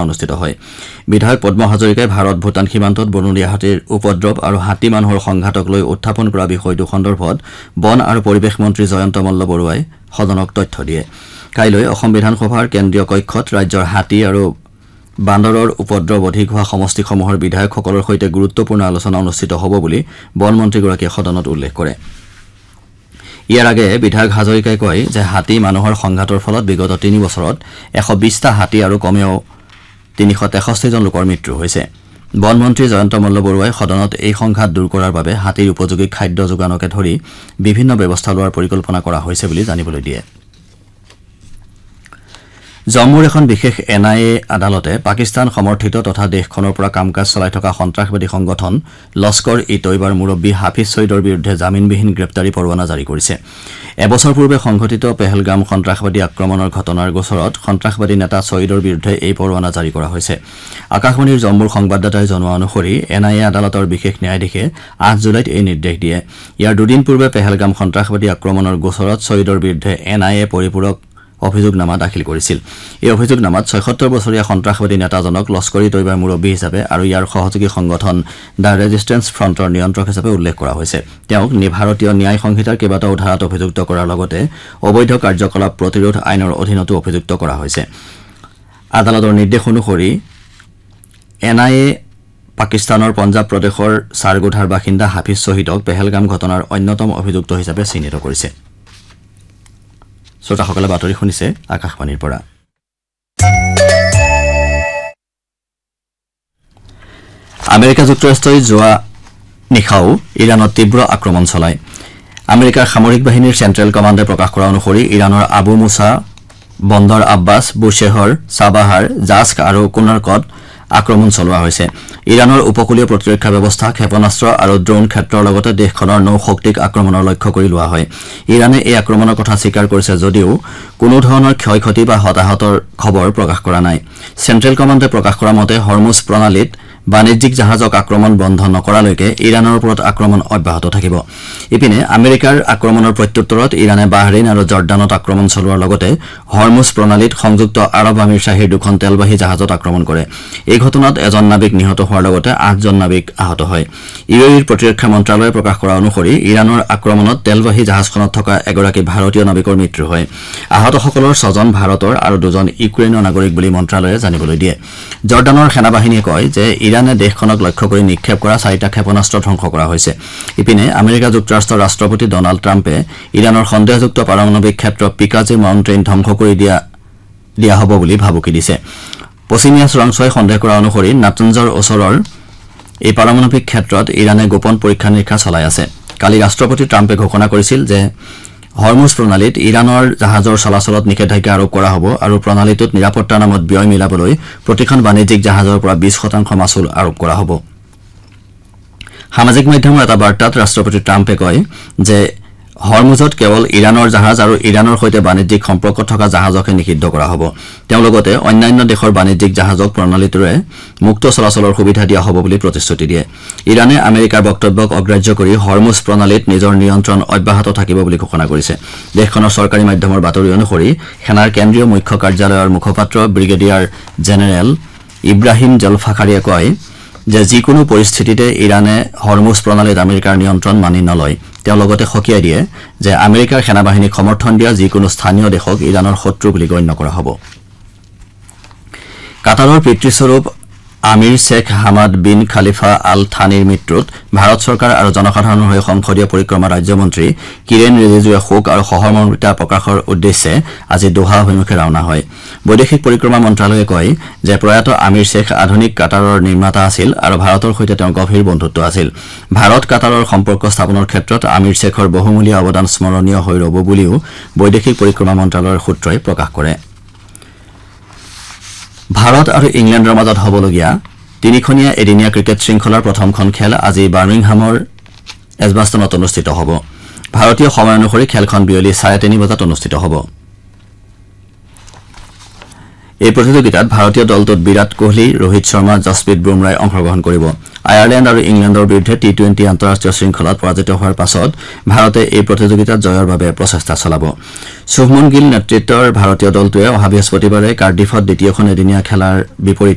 অনুষ্ঠিত হয় বিধায়ক পদ্ম হাজৰিকাই ভাৰত ভূটান সীমান্তত বনৰীয়া হাতীৰ উপদ্ৰৱ আৰু হাতী মানুহৰ সংঘাতক লৈ উত্থাপন কৰা বিষয়টো সন্দৰ্ভত বন আৰু পৰিৱেশ মন্ত্ৰী জয়ন্ত মল্ল বৰুৱাই সদনক তথ্য দিয়ে কাইলৈ অসম বিধানসভাৰ কেন্দ্ৰীয় কক্ষত ৰাজ্যৰ হাতী আৰু বান্দৰৰ উপদ্ৰৱ অধিক হোৱা সমষ্টিসমূহৰ বিধায়কসকলৰ সৈতে গুৰুত্বপূৰ্ণ আলোচনা অনুষ্ঠিত হ'ব বুলি বন মন্ত্ৰীগৰাকীয়ে সদনত উল্লেখ কৰে ইয়াৰ আগে বিধায়ক হাজৰিকাই কয় যে হাতী মানুহৰ সংঘাতৰ ফলত বিগত 3 বছৰত 120টা হাতী আৰু কমেও 363 জন লোকৰ মৃত্যু হৈছে বন মন্ত্ৰী জয়ন্ত মল্ল বৰুৱাই সদনত এই সংঘাত দূৰ কৰাৰ বাবে হাতীৰ উপযোগী খাদ্য যোগানকে ধৰি বিভিন্ন ব্যৱস্থা লোৱাৰ পৰিকল্পনা কৰা হৈছে বুলি জানিবলৈ দিয়ে জম্মুৰ এখন বিশেষ এনআইএ আদালতে পাকিস্তান সমৰ্থিত তথা দেশখনৰ পৰা কামকাজ চলাই থকা সন্ত্ৰাসবাদী সংগঠন লস্কৰ-ই-তৈবাৰ মুৰব্বী হাফিজ ছয়ীদৰ বিৰুদ্ধে জামিনবিহীন গ্ৰেপ্তাৰী পৰোৱানা জাৰি কৰিছে এবছৰ পূৰ্বে সংঘটিত পেহেলগাম সন্ত্ৰাসবাদী আক্ৰমণৰ ঘটনাৰ গোচৰত সন্ত্ৰাসবাদী নেতা ছয়ীদৰ বিৰুদ্ধে এই পৰোৱানা জাৰি কৰা হৈছে আকাশবাণীৰ জম্মুৰ সংবাদদাতাই জনোৱা অনুসৰি এনআইএ আদালতৰ বিশেষ ন্যায়াধীশে 8 জুলাইত এই নিৰ্দেশ দিয়ে ইয়াৰ দুদিন পূৰ্বে পেহেলগাম সন্ত্ৰাসবাদী আক্ৰমণৰ গোচৰত ছয়ীদৰ বিৰুদ্ধে এনআইএ পৰিপূৰক অভিযোগনামা দাখিল কৰিছিল এই অভিযোগনামাত 76 বছৰীয়া সন্ত্ৰাসবাদী নেতাজনক লস্কৰ-ই-তৈবাৰ মুৰব্বী হিচাপে আৰু ইয়াৰ সহযোগী সংগঠন দা ৰেজিষ্টেন্স ফ্ৰণ্টৰ নিয়ন্ত্ৰক হিচাপে উল্লেখ কৰা হৈছে তেওঁক ভাৰতীয় ন্যায় সংহিতাৰ কেইবাটাও ধাৰাত অভিযুক্ত কৰাৰ লগতে অবৈধ কাৰ্যকলাপ প্ৰতিৰোধ আইনৰ অধীনতো অভিযুক্ত কৰা হৈছে আদালতৰ নিৰ্দেশ অনুসৰি এনআইএ পাকিস্তানৰ পঞ্জাব প্ৰদেশৰ সাৰগোধাৰ বাসিন্দা হাফিজ ছয়ীদক পেহেলগাম ঘটনাৰ অন্যতম অভিযুক্ত হিচাপে চিহ্নিত কৰিছে শ্ৰোতাসকলে বাতৰি শুনিছে আকাশবাণীৰ পৰা আমেৰিকা যুক্তৰাষ্ট্ৰই যোৱা নিশাও ইৰাণত তীব্ৰ আক্ৰমণ চলায় আমেৰিকাৰ সামৰিক বাহিনীৰ চেণ্ট্ৰেল কমাণ্ডে প্ৰকাশ কৰা অনুসৰি ইৰাণৰ আবু মুছা বন্দৰ আব্বাছ বুশ্বেহৰ চাবাহাৰ জাস্ক আৰু কুনাৰ্কত আক্ৰমণ চলোৱা হৈছে ইৰাণৰ উপকূলীয় প্ৰতিৰক্ষা ব্যৱস্থা ক্ষেপণাস্ত্ৰ আৰু ড্ৰোন ক্ষেত্ৰৰ লগতে দেশখনৰ নৌ শক্তিক আক্ৰমণৰ লক্ষ্য কৰি লোৱা হয় ইৰাণে এই আক্ৰমণৰ কথা স্বীকাৰ কৰিছে যদিও কোনো ধৰণৰ ক্ষয়ক্ষতি বা হতাহতৰ খবৰ প্ৰকাশ কৰা নাই চেণ্ট্ৰেল কমাণ্ডে প্ৰকাশ কৰা মতে হৰমুজ প্ৰণালীত বাণিজ্যিক জাহাজক আক্ৰমণ বন্ধ নকৰালৈকে ইৰাণৰ ওপৰত আক্ৰমণ অব্যাহত থাকিব ইপিনে আমেৰিকাৰ আক্ৰমণৰ প্ৰত্যুত্তৰত ইৰাণে বাহৰেইন আৰু জৰ্ডানত আক্ৰমণ চলোৱাৰ লগতে হৰমুজ প্ৰণালীত সংযুক্ত আৰব আমিৰশ্বাহীৰ দুখন তেলবাহী জাহাজত আক্ৰমণ কৰে এই ঘটনাত এজন নাবিক নিহত হোৱাৰ লগতে 8জন নাবিক আহত হয় ইউএইৰ প্ৰতিৰক্ষা মন্ত্ৰালয়ে প্ৰকাশ কৰা অনুসৰি ইৰাণৰ আক্ৰমণত তেলবাহী জাহাজখনত থকা এগৰাকী ভাৰতীয় নাবিকৰ মৃত্যু হয় আহতসকলৰ 6জন ভাৰতৰ আৰু 2জন ইউক্ৰেইনৰ নাগৰিক বুলি মন্ত্ৰালয়ে জানিবলৈ দিয়ে জৰ্ডানৰ সেনাবাহিনীয়ে কয় যে ইৰাণে দেশখনক লক্ষ্য কৰি নিক্ষেপ কৰা 4টা ক্ষেপণাস্ত্ৰ ধ্বংস কৰা হৈছে ইপিনে আমেৰিকা যুক্তৰাষ্ট্ৰৰ ৰাষ্ট্ৰপতি ডনাল্ড ট্ৰাম্পে ইৰাণৰ সন্দেহযুক্ত পাৰমাণৱিক ক্ষেত্ৰ পিকাজে মাউণ্টেইন ধ্বংস কৰি দিয়া হ'ব বুলি ভাবুকি দিছে পশ্চিমীয়া চোৰাংচোৱাই সন্দেহ কৰা অনুসৰি নাটানজৰ ওচৰৰ এই পাৰমাণৱিক ক্ষেত্ৰত ইৰাণে গোপন পৰীক্ষা নিৰীক্ষা চলাই আছে কালি ৰাষ্ট্ৰপতি ট্ৰাম্পে ঘোষণা কৰিছিল যে হৰমুজ প্ৰণালীত ইৰাণৰ জাহাজৰ চলাচলত নিষেধাজ্ঞা আৰোপ কৰা হ'ব আৰু প্ৰণালীটোত নিৰাপত্তাৰ নামত ব্যয় মিলাবলৈ প্ৰতিখন বাণিজ্যিক জাহাজৰ পৰা 20% মাচুল আৰোপ কৰা হ'ব সামাজিক মাধ্যমৰ এটা বাৰ্তাত ৰাষ্ট্ৰপতি ট্ৰাম্পে কয় যে হৰমুজত কেৱল ইৰাণৰ জাহাজ আৰু ইৰাণৰ সৈতে বাণিজ্যিক সম্পৰ্ক থকা জাহাজকে নিষিদ্ধ কৰা হ'ব তেওঁ লগতে অন্যান্য দেশৰ বাণিজ্যিক জাহাজক প্ৰণালীটোৰে মুক্ত চলাচলৰ সুবিধা দিয়া হ'ব বুলি প্ৰতিশ্ৰুতি দিয়ে ইৰাণে আমেৰিকাৰ বক্তব্যক অগ্ৰাহ্য কৰি হৰমুজ প্ৰণালীত নিজৰ নিয়ন্ত্ৰণ অব্যাহত থাকিব বুলি ঘোষণা কৰিছে দেশখনৰ চৰকাৰী মাধ্যমৰ বাতৰি অনুসৰি সেনাৰ কেন্দ্ৰীয় মুখ্য কাৰ্যালয়ৰ মুখপাত্ৰ ব্ৰিগেডিয়াৰ জেনেৰেল ইব্ৰাহিম জলফাখাৰীয়ে কয় যে যিকোনো পৰিস্থিতিতে ইৰাণে হৰমুজ প্ৰণালীত আমেৰিকাৰ নিয়ন্ত্ৰণ মানি নলয় তেওঁ লগতে সকীয়াই দিয়ে যে আমেৰিকাৰ সেনাবাহিনীক সমৰ্থন দিয়া যিকোনো স্থানীয় দেশক ইৰাণৰ শত্ৰু বুলি গণ্য কৰা হ'ব কাটাৰৰ পিতৃস্বৰূপ আমিৰ শেখ হামাদ বিন খালিফা আল থানিৰ মৃত্যুত ভাৰত চৰকাৰ আৰু জনসাধাৰণৰ হৈ সংসদীয় পৰিক্ৰমা ৰাজ্যমন্ত্ৰী কিৰেণ ৰিজিজুৱে শোক আৰু সহমৰ্মিতা প্ৰকাশৰ উদ্দেশ্যে আজি দোহা অভিমুখে ৰাওনা হয় বৈদেশিক পৰিক্ৰমা মন্ত্ৰালয়ে কয় যে প্ৰয়াত আমিৰ শেখ আধুনিক কাটাৰৰ নিৰ্মাতা আছিল আৰু ভাৰতৰ সৈতে তেওঁৰ গভীৰ বন্ধুত্ব আছিল ভাৰত কাটাৰৰ সম্পৰ্ক স্থাপনৰ ক্ষেত্ৰত আমিৰ শেখৰ বহুমূলীয়া অৱদান স্মৰণীয় হৈ ৰ'ব বুলিও বৈদেশিক পৰিক্ৰমা মন্ত্ৰালয়ৰ সূত্ৰই প্ৰকাশ কৰে ভাৰত আৰু ইংলেণ্ডৰ মাজত হ'বলগীয়া 3খনীয়া এদিনীয়া ক্ৰিকেট শৃংখলাৰ প্ৰথমখন খেল আজি বাৰ্মিংহামৰ এজবাষ্টনত অনুষ্ঠিত হ'ব ভাৰতীয় সময় অনুসৰি খেলখন বিয়লি 3:30 বজাত অনুষ্ঠিত হ'ব এই প্ৰতিযোগিতাত ভাৰতীয় দলটোত বিৰাট কোহলি ৰোহিত শৰ্মা জসপ্ৰীত বুমৰাই অংশগ্ৰহণ কৰিব আয়াৰলেণ্ড আৰু ইংলেণ্ডৰ বিৰুদ্ধে টি20 আন্তঃৰাষ্ট্ৰীয় শৃংখলাত পৰাজিত হোৱাৰ পাছত ভাৰতে এই প্ৰতিযোগিতাত জয়ৰ বাবে প্ৰচেষ্টা চলাব শুভমন গিল নেতৃত্বৰ ভাৰতীয় দলটোৱে অহা বৃহস্পতিবাৰে কাৰ্ডিফত দ্বিতীয়খন এদিনীয়া খেলাৰ বিপৰীত